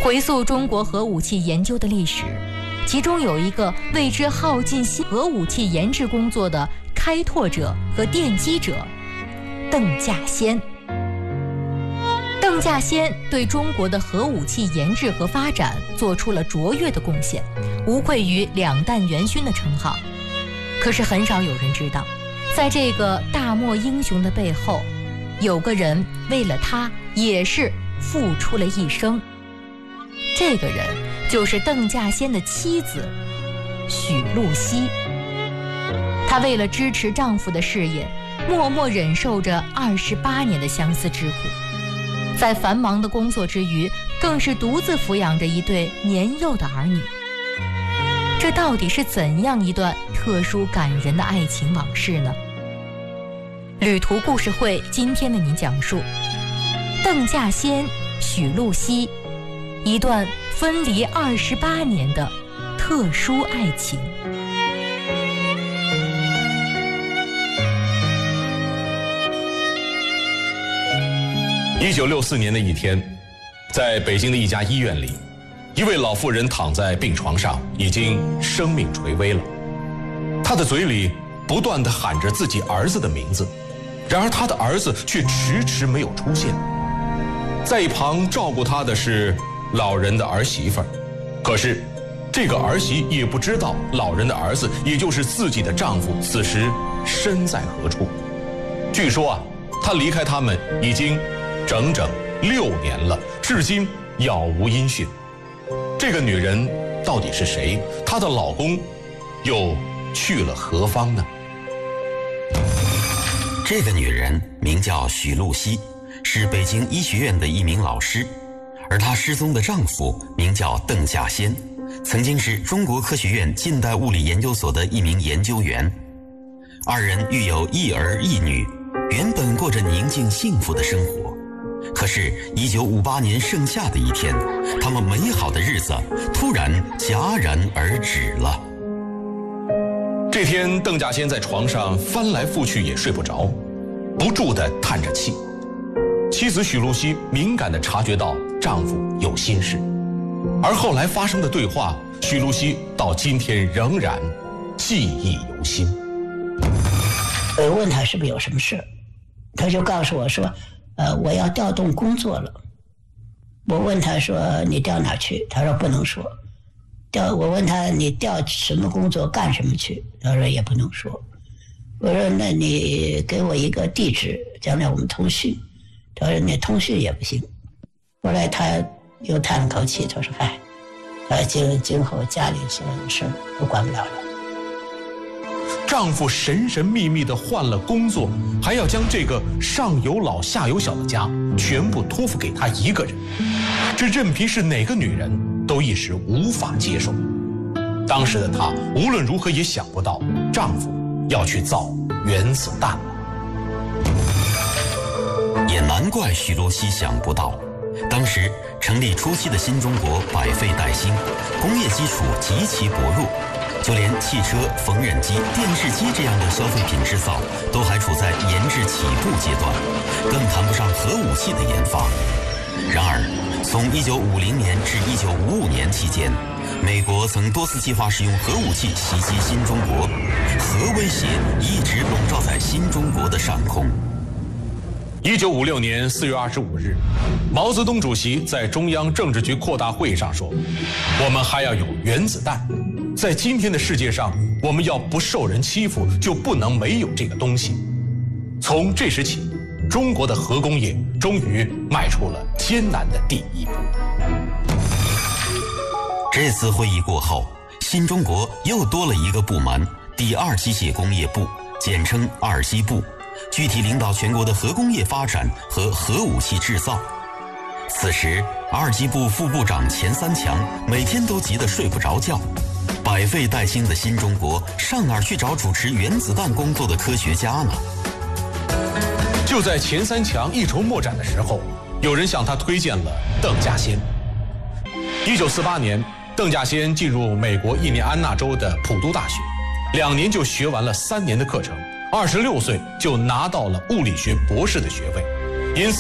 回溯中国核武器研究的历史，其中有一个为之耗尽新核武器研制工作的开拓者和奠基者邓稼先。邓稼先对中国的核武器研制和发展做出了卓越的贡献，无愧于两弹元勋的称号。可是很少有人知道，在这个大漠英雄的背后，有个人为了他也是付出了一生。这个人就是邓稼先的妻子许露西。她为了支持丈夫的事业，默默忍受着28年的相思之苦，在繁忙的工作之余，更是独自抚养着一对年幼的儿女。这到底是怎样一段特殊感人的爱情往事呢？旅途故事会今天为您讲述邓稼先、许露西一段分离28年的特殊爱情。 1964年的一天，在北京的一家医院里，一位老妇人躺在病床上，已经生命垂危了。她的嘴里不断地喊着自己儿子的名字，然而她的儿子却迟迟没有出现。在一旁照顾她的是老人的儿媳妇儿，可是这个儿媳也不知道老人的儿子，也就是自己的丈夫，此时身在何处。据说他离开他们已经整整6年了，至今杳无音讯。这个女人到底是谁？她的老公又去了何方呢？ 这个女人名叫许露西，是北京医学院的一名老师，而她失踪的丈夫名叫邓稼先，曾经是中国科学院近代物理研究所的一名研究员。二人育有一儿一女，原本过着宁静幸福的生活。可是1958年盛夏的一天，他们美好的日子突然戛然而止了。 这天，邓稼先在床上翻来覆去也睡不着，不住地叹着气。妻子许露西敏感地察觉到丈夫有心事，而后来发生的对话，许露西到今天仍然记忆犹新。 我问他是不是有什么事，他就告诉我说我要调动工作了。我问他说你调哪去，他说不能说。我问他你调什么工作干什么去，他说也不能说。我说那你给我一个地址，将来我们通讯。他说那通讯也不行。后来他又叹了口气，他说嗨，今后家里所有的事都管不了了。 丈夫神神秘秘地换了工作，还要将这个上有老下有小的家全部托付给他一个人，这任凭是哪个女人都一时无法接受。当时的她无论如何也想不到丈夫要去造原子弹了。 也难怪许露西想不到，当时成立初期的新中国百废待兴，工业基础极其薄弱，就连汽车、缝纫机、电视机这样的消费品制造都还处在研制起步阶段，更谈不上核武器的研发。然而从1950年至1955年期间，美国曾多次计划使用核武器袭击新中国，核威胁一直笼罩在新中国的上空。 1956年4月25日，毛泽东主席在中央政治局扩大会议上说，我们还要有原子弹。在今天的世界上，我们要不受人欺负，就不能没有这个东西。从这时起，中国的核工业终于迈出了艰难的第一步。 这次会议过后，新中国又多了一个部门，第2机械工业部，简称2机部，具体领导全国的核工业发展和核武器制造。此时2机部副部长钱三强每天都急得睡不着觉，百废待兴的新中国上哪儿去找主持原子弹工作的科学家呢？ 就在钱三强一筹莫展的时候，有人向他推荐了邓稼先。1948年，邓稼先进入美国印第安纳州的普渡大学，2年就学完了3年的课程，26岁就拿到了物理学博士的学位。